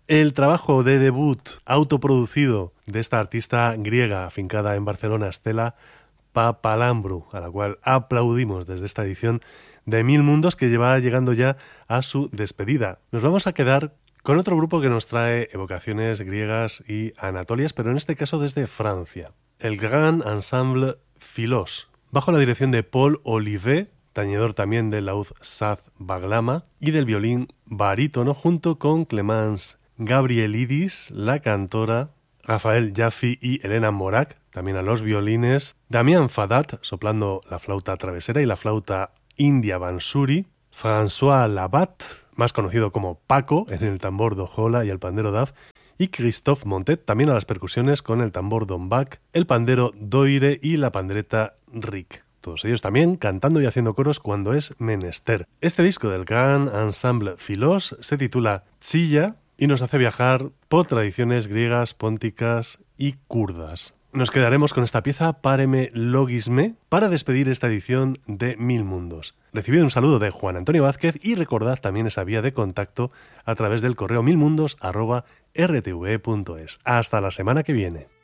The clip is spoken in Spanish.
el trabajo de debut autoproducido de esta artista griega afincada en Barcelona, Stella Papalambrou, a la cual aplaudimos desde esta edición de Mil Mundos, que lleva llegando ya a su despedida. Nos vamos a quedar con otro grupo que nos trae evocaciones griegas y anatolias, pero en este caso desde Francia. El Grand Ensemble Philos, bajo la dirección de Paul Olivet, tañedor también del laúd Saz Baglama y del violín barítono, junto con Clemence Gabrielidis, la cantora, Rafael Jaffi y Elena Morac, también a los violines, Damián Fadat, soplando la flauta travesera y la flauta india bansuri, François Labat, más conocido como Paco, en el tambor d'hojola y el pandero daf, y Christophe Montet, también a las percusiones con el tambor dombac, el pandero doire y la pandereta ric. Todos ellos también cantando y haciendo coros cuando es menester. Este disco del Grand Ensemble Philos se titula Tsilla y nos hace viajar por tradiciones griegas, pónticas y kurdas. Nos quedaremos con esta pieza Pareme Logisme para despedir esta edición de Mil Mundos. Recibid un saludo de Juan Antonio Vázquez y recordad también esa vía de contacto a través del correo milmundos@rtve.es. Hasta la semana que viene.